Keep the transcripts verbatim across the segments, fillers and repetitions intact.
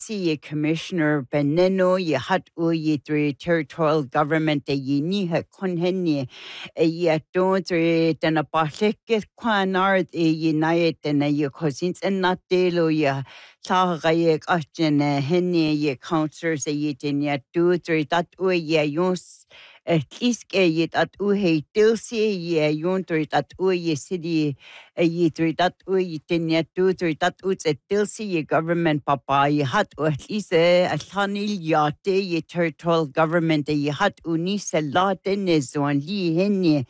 ye Commissioner Beneno ye hat u ye three territorial government e ye ni ha conhenye e ye don't three den a batleke quanard e ye night and ye cousins and not delo ye sa ye question henye ye councillors e ye den ye do three that u ye yons at least e ye at u he dilsi ye yon three that u ye city e ye three that u ye den ye do three that u at dilsi ye government papa ye hat u at least a thanil yate ye territorial government e ye hat uni se la den is on li henye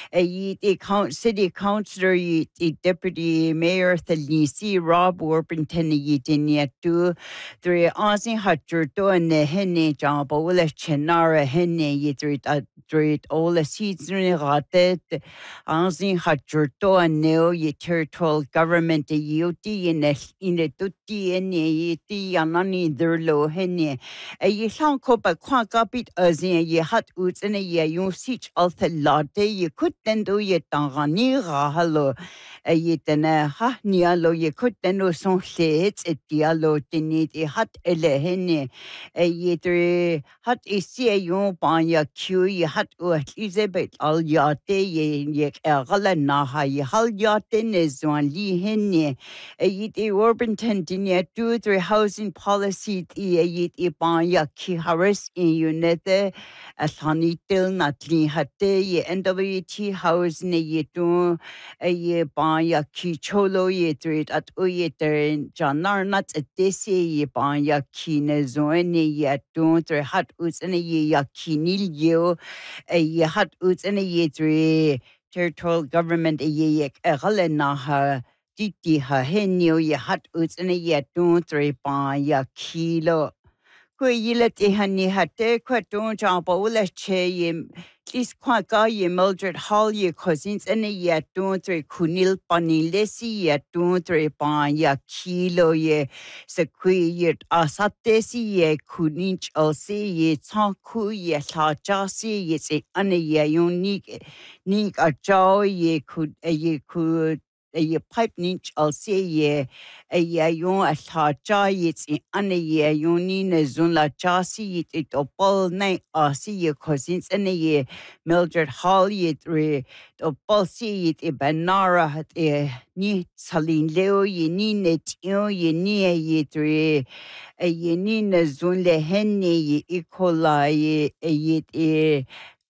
a the count city councillor the deputy mayor the Nisi Rob Warburton ye den ye do three Aussie Hutcher do and the henne job all the chenara henne ye three three all the seats in rate Aussie Hutcher do and no ye territorial government the U T in the in the tutti and ye the anani der lo henne a ye sound copa quack up it as in ye hut oots and a ye you seach all the latte ye could then do ye tangani rahalo a ye tena ha nialo ye could then do son shades et dialo tinit e hut ele henne a ye three hut is see you ban ya q ye hut o elizabeth all yate ye ye erala naha ye hal yate is on li henne a ye the urban tendinia do three housing policy e a ye e ban ya ki harris in unite a sanitil natli hatte ye N W T house ne ye do a ye ban ya ki cholo ye three at o ye ter janar nat a desi ye ban ya ki ne zone ye do three hat uts and ye ya ki nil yo a ye hat uts and ye three territorial government a ye ye erale na ha titi ha henyo ye hat uts and ye do three ban ya kilo Kwe yile te hani hate kwa don jamba ula che ye lis kwa ga ye Mildred Hall ye cousins and ye don tre kunil pani lesi ye don tre pan ya kilo ye se kwe ye asate si ye kuninch alsi ye tanku ye sa jasi ye se ane ye unique nik a jaw ye kud ye kud ye pipe ninch alsi ye a ye yon a sa ja ye se ane ye yoni ne zon la jasi ye to pol nai asi ye cousins and ye Mildred Hall ye re to pol si ye banara hat e ni salin leo ye ni net yo ye ni ye tre a ye ni ne zon le henne ye ikola ye ye e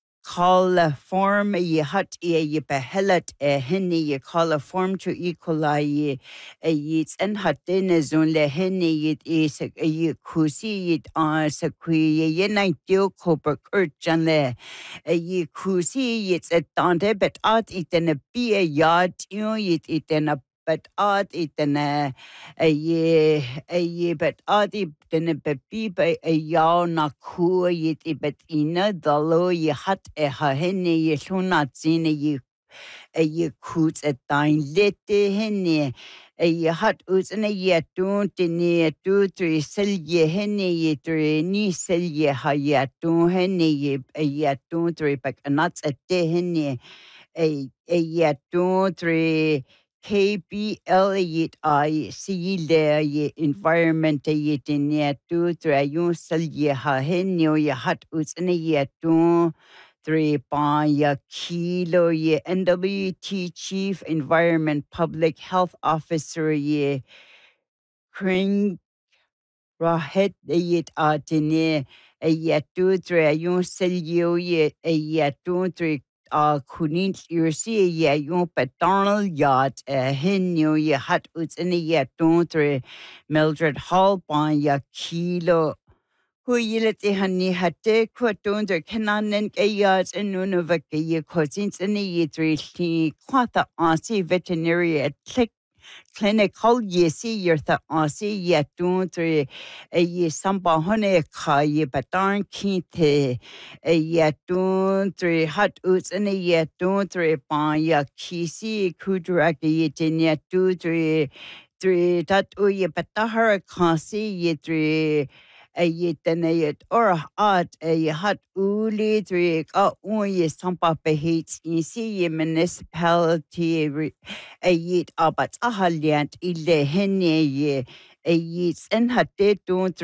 call a form ye hut ye ye behelat a henne ye call a form to equali ye a ye and hat in a zone le henne ye is a ye kusi it on sequi ye night deal copper urchan le a ye kusi it's a dante but art it in a be a yard you know it it in a but art it in a a ye a ye but art it in a baby by a yaw na ku ye but ina dalo ye hat e ha henne ye shona zine ye a ye kut a dine lete henne a ye hat us and a ye don't ne two three sell ye henne ye three ni sell ye ha ye don't henne ye a ye don't three but not a te henne a a ye don't three K B L yet I see le ye environment ye den ye two three you sell ye ha hen yo ye hat us in ye two three pa ya kilo ye N W T Chief Environment Public Health Officer ye Kring Rahet yet a den ye a ye two three you sell yo ye a ye two three uh kunin you see yeah you but Donald yacht uh hen you ye hat uts in ye don't three Mildred Hall by ya kilo who ye te hani hatte ko don't der kananen ke yards in nunavak ye cousins in ye three he quata on see veterinary at clinic hall ye see your the on see ye don't three a ye samba hone ka ye batarn kinte a ye don't three hot oots and a ye don't three pan ya kisi kudrak ye tin ye two three three that o ye batahara kasi ye three a ye tenayet or at a hat uli three ka un ye sampa behits in see ye municipality a yit abat ahaliant ille henne ye e yi sen hat te